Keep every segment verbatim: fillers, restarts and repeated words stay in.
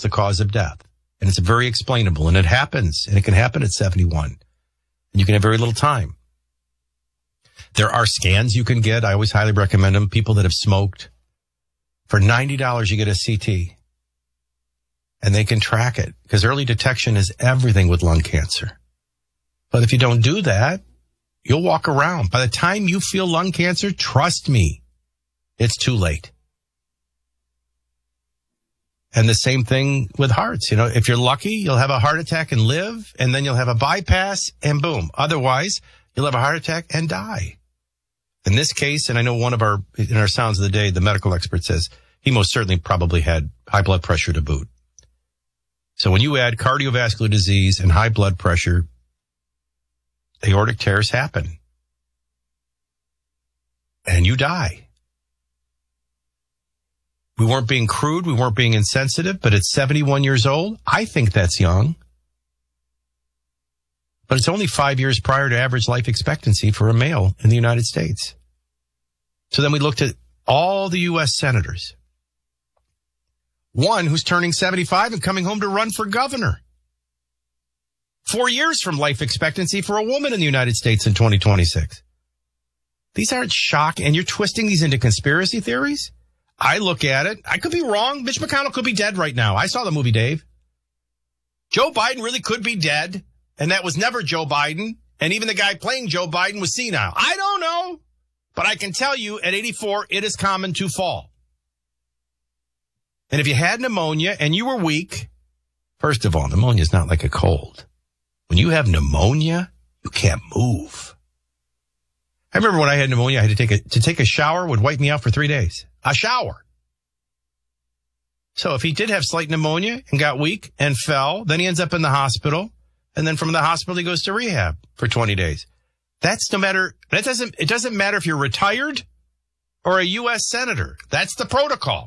the cause of death. And it's very explainable, and it happens, and it can happen at seventy-one. And you can have very little time. There are scans you can get. I always highly recommend them. People that have smoked. For ninety dollars, you get a C T. And they can track it, because early detection is everything with lung cancer. But if you don't do that, you'll walk around. By the time you feel lung cancer, trust me, it's too late. And the same thing with hearts. You know, if you're lucky, you'll have a heart attack and live, and then you'll have a bypass and boom. Otherwise, you'll have a heart attack and die. In this case, and I know one of our, in our sounds of the day, the medical expert says he most certainly probably had high blood pressure to boot. So when you add cardiovascular disease and high blood pressure, aortic tears happen. And you die. We weren't being crude. We weren't being insensitive. But at seventy-one years old, I think that's young. But it's only five years prior to average life expectancy for a male in the United States. So then we looked at all the U S senators. One who's turning seventy-five and coming home to run for governor. Four years from life expectancy for a woman in the United States in twenty twenty-six. These aren't shock, and you're twisting these into conspiracy theories? I look at it. I could be wrong. Mitch McConnell could be dead right now. I saw the movie, Dave. Joe Biden really could be dead, and that was never Joe Biden, and even the guy playing Joe Biden was senile. I don't know, but I can tell you at eighty-four, it is common to fall. And if you had pneumonia and you were weak, first of all, pneumonia is not like a cold. When you have pneumonia, you can't move. I remember when I had pneumonia, I had to take a, to take a shower would wipe me out for three days. A shower. So if he did have slight pneumonia and got weak and fell, then he ends up in the hospital. And then from the hospital, he goes to rehab for twenty days. That's no matter, that doesn't, it doesn't matter if you're retired or a U S senator. That's the protocol.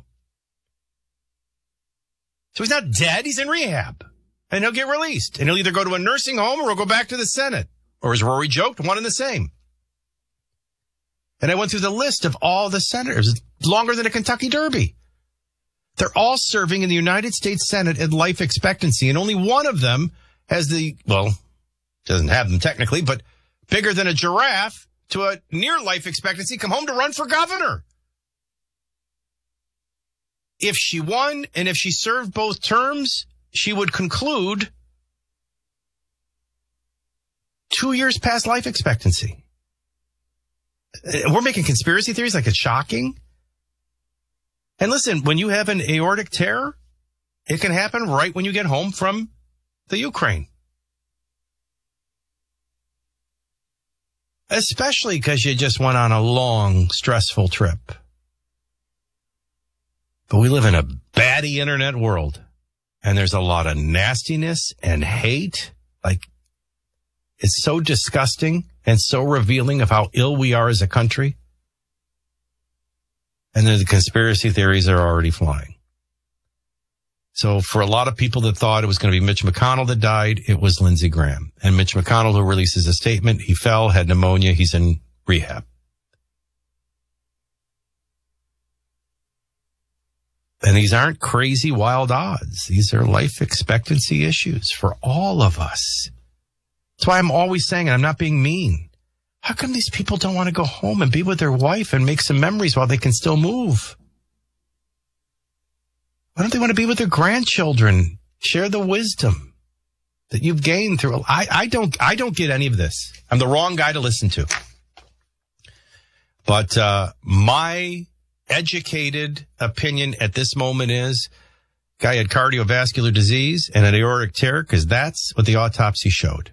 So he's not dead. He's in rehab and he'll get released and he'll either go to a nursing home or he'll go back to the Senate, or as Rory joked, one and the same. And I went through the list of all the senators. It's longer than a Kentucky Derby. They're all serving in the United States Senate at life expectancy, and only one of them has the, well, doesn't have them technically, but bigger than a giraffe to a near life expectancy, come home to run for governor. If she won and if she served both terms, she would conclude two years past life expectancy. We're making conspiracy theories like it's shocking. And listen, when you have an aortic tear, it can happen right when you get home from the Ukraine. Especially because you just went on a long, stressful trip. But we live in a batty internet world. And there's a lot of nastiness and hate. Like, it's so disgusting and so revealing of how ill we are as a country. And then the conspiracy theories are already flying. So for a lot of people that thought it was going to be Mitch McConnell that died, it was Lindsey Graham. And Mitch McConnell, who releases a statement, he fell, had pneumonia, he's in rehab. And these aren't crazy wild odds. These are life expectancy issues for all of us. That's why I'm always saying, and I'm not being mean, how come these people don't want to go home and be with their wife and make some memories while they can still move? Why don't they want to be with their grandchildren? Share the wisdom that you've gained through. I, I don't, I don't get any of this. I'm the wrong guy to listen to. But, uh, my educated opinion at this moment is guy had cardiovascular disease and an aortic tear, because that's what the autopsy showed.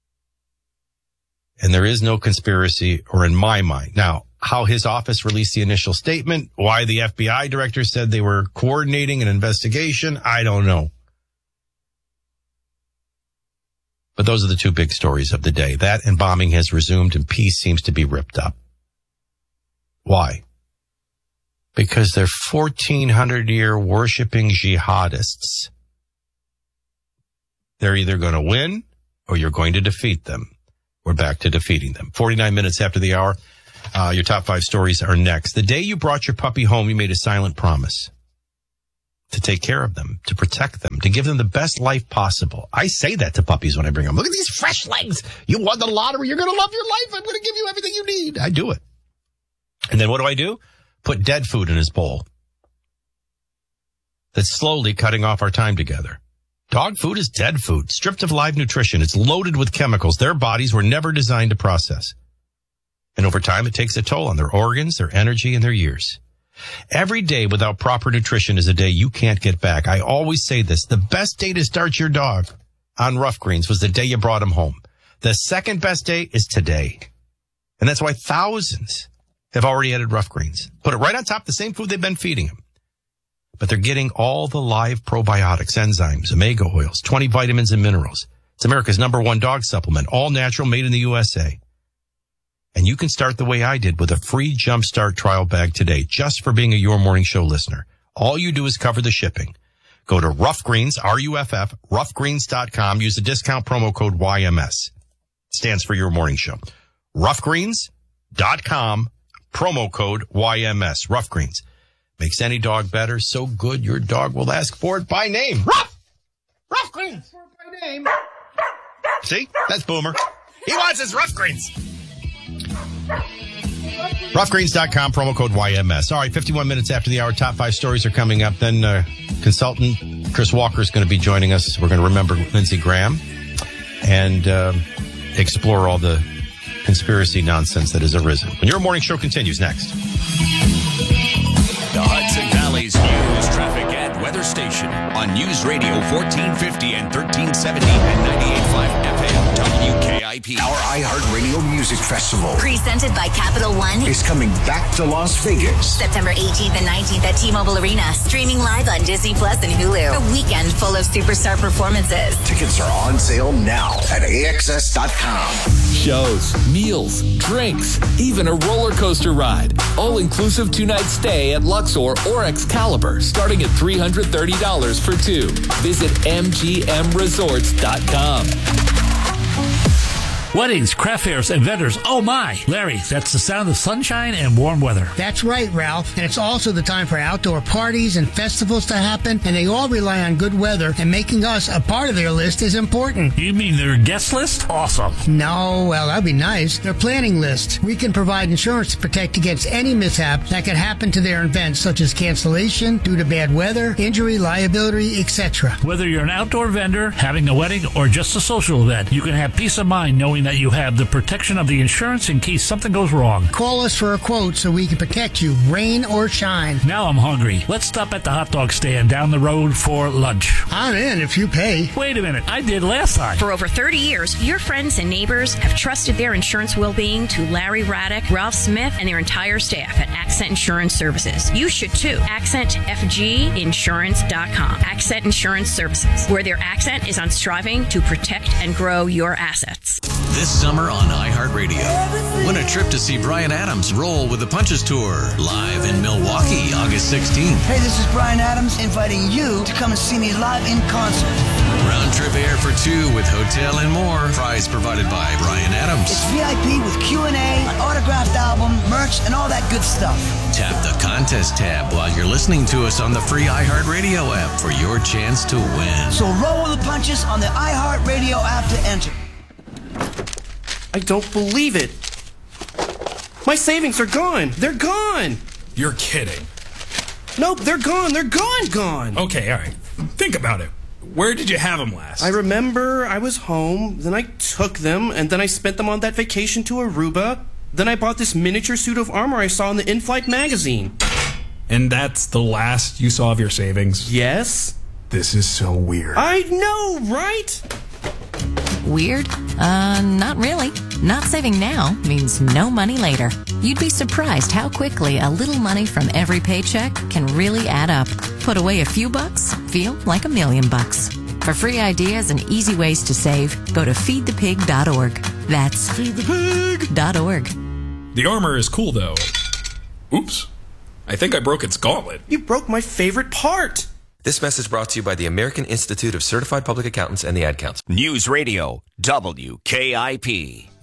And there is no conspiracy, or in my mind. Now, how his office released the initial statement, why the F B I director said they were coordinating an investigation, I don't know. But those are the two big stories of the day. That and bombing has resumed and peace seems to be ripped up. Why? Because they're fourteen hundred year worshiping jihadists. They're either going to win or you're going to defeat them. We're back to defeating them. forty-nine minutes after the hour. Uh, your top five stories are next. The day you brought your puppy home, you made a silent promise. to take care of them, to protect them, to give them the best life possible. I say that to puppies when I bring them. Look at these fresh legs. You won the lottery. You're going to love your life. I'm going to give you everything you need. I do it. And then what do I do? Put dead food in his bowl. That's slowly cutting off our time together. Dog food is dead food, stripped of live nutrition. It's loaded with chemicals their bodies were never designed to process. And over time, it takes a toll on their organs, their energy, and their years. Every day without proper nutrition is a day you can't get back. I always say this. The best day to start your dog on Rough Greens was the day you brought him home. The second best day is today. And that's why thousands have already added Rough Greens. Put it right on top of the same food they've been feeding him. But they're getting all the live probiotics, enzymes, omega oils, twenty vitamins and minerals. It's America's number one dog supplement, all natural, made in the U S A. And you can start the way I did with a free Jumpstart trial bag today, just for being a Your Morning Show listener. All you do is cover the shipping. Go to Rough Greens, R U F F, rough greens dot com. Use the discount promo code Y M S. It stands for Your Morning Show. rough greens dot com, promo code Y M S. Rough Greens. Makes any dog better, so good your dog will ask for it by name. Rough! Rough Greens! By name. See? That's Boomer. He wants his Rough Greens. rough greens dot com, promo code Y M S. All right, fifty-one minutes after the hour, top five stories are coming up. Then uh, consultant Chris Walker is going to be joining us. We're going to remember Lindsey Graham and uh, explore all the conspiracy nonsense that has arisen. When Your Morning Show continues next. The Hudson Valley's news, traffic, and weather station on News Radio fourteen fifty and thirteen seventy and ninety-eight point five F M W K I P. Our iHeartRadio Music Festival, presented by Capital One, is coming back to Las Vegas. September eighteenth and nineteenth at T-Mobile Arena. Streaming live on Disney Plus and Hulu. A weekend full of superstar performances. Tickets are on sale now at A X S dot com. Shows, meals, drinks, even a roller coaster ride. All-inclusive two-night stay at Luxor or Excalibur, starting at three hundred thirty dollars for two. Visit M G M resorts dot com. Weddings, craft fairs, and vendors. Oh my! Larry, that's the sound of sunshine and warm weather. That's right, Ralph. And it's also the time for outdoor parties and festivals to happen, and they all rely on good weather, and making us a part of their list is important. You mean their guest list? Awesome. No, well, that'd be nice. Their planning list. We can provide insurance to protect against any mishap that could happen to their events, such as cancellation due to bad weather, injury, liability, et cetera. Whether you're an outdoor vendor, having a wedding, or just a social event, you can have peace of mind knowing that you have the protection of the insurance in case something goes wrong. Call us for a quote so we can protect you, rain or shine. Now I'm hungry. Let's stop at the hot dog stand down the road for lunch. I'm in if you pay. Wait a minute. I did last time. For over thirty years, your friends and neighbors have trusted their insurance well-being to Larry Raddick, Ralph Smith, and their entire staff at Accent Insurance Services. You should too. accent f g insurance dot com. Accent Insurance Services, where their accent is on striving to protect and grow your assets. This summer on iHeartRadio, win a trip to see Bryan Adams roll with the Punches Tour, live in Milwaukee, August sixteenth. Hey, this is Bryan Adams inviting you to come and see me live in concert. Round trip air for two with hotel and more. Prize provided by Bryan Adams. It's V I P with Q and A, an autographed album, merch, and all that good stuff. Tap the contest tab while you're listening to us on the free iHeartRadio app for your chance to win. So roll with the punches on the iHeartRadio app to enter. I don't believe it. My savings are gone. They're gone. You're kidding. Nope, they're gone. They're gone, gone. Okay, all right. Think about it. Where did you have them last? I remember I was home, then I took them, and then I spent them on that vacation to Aruba. Then I bought this miniature suit of armor I saw in the in-flight magazine. And that's the last you saw of your savings? Yes. This is so weird. I know, right? Weird? Uh, not really. Not saving now means no money later. You'd be surprised how quickly a little money from every paycheck can really add up. Put away a few bucks, feel like a million bucks. For free ideas and easy ways to save, go to feed the pig dot org. That's feed the pig dot org. The armor is cool, though. Oops. I think I broke its gauntlet. You broke my favorite part. This message brought to you by the American Institute of Certified Public Accountants and the Ad Council. News Radio W K I P.